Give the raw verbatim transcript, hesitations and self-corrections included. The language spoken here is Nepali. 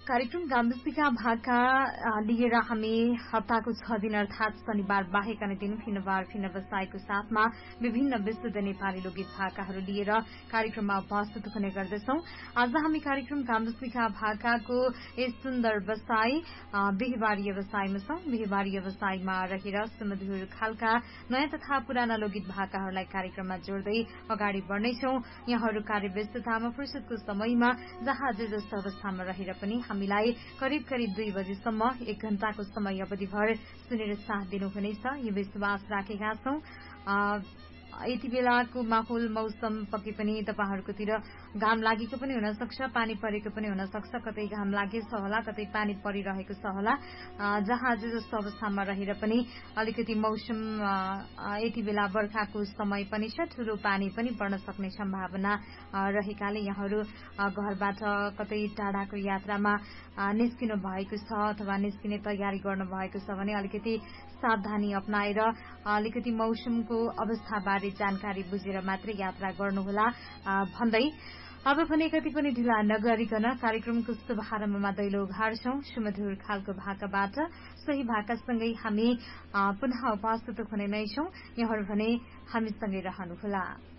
कार्यक्रम गाम्बेसीका भाका लिएर हामी हप्ताको छ दिन अर्थात शनिबार बाहेक अन्य दिन फिनबार फिन व्यवसायको साथमा विभिन्न विशुद्ध नेपाली लोकगीत भाकाहरू लिएर कार्यक्रममा उपस्थित हुने गर्दछौं। आज हामी कार्यक्रम गाम्बेसीका भाकाको यस सुन्दर व्यवसाय बिहिबारी व्यवसायमा छौं। बिहिबारी व्यवसायमा रहेर सुमधुर खालका नयाँ तथा पुराना लोकगीत भाकाहरूलाई कार्यक्रममा जोड्दै अगाडि बढ़नेछौं। यहाँहरू कार्यव्यस्ततामा फुर्सदको समयमा जहाँ जे जस्तो अवस्थामा रहेर पनि हामीलाई करिब करिब दुई बजेसम्म एक घण्टाको समय अवधिभर सुनेर साथ दिनुहुनेछ यो विश्वास राखेका छौं। यति बेलाको माहौल मौसम पक्कै पनि तपाईहरुकोतिर घाम लागेको पनि हुन सक्छ, पानी परेको पनि हुन सक्छ, कतै घाम लागेछ होला, कतै पानी परिरहेको छ होला। जहाँ जे जस्तो अवस्थामा रहेर पनि अलिकति मौसम यति बेला बर्खाको समय पनि छ, ठूलो पानी पनि पर्न सक्ने सम्भावना रहेकाले यहाँहरू घरबाट कतै टाढाको यात्रामा निस्किनु भएको छ अथवा निस्किने तयारी गर्नु भएको छ भने अलिकति सावधानी अपनाएर अलिकति मौसमको अवस्थाबारे जानकारी बुझेर मात्रै यात्रा गर्नुहोला भन्दै अब भने कति पनि ढिला नगरिकन कार्यक्रमको शुभारम्भमा दैलो उघार्छौं। सुमधुर खालको भाकाबाट सही भाकासँगै हामी पुनः उपस्थित हुने नै छौं। यहाँहरू भने हामीसँगै रहनुहोला।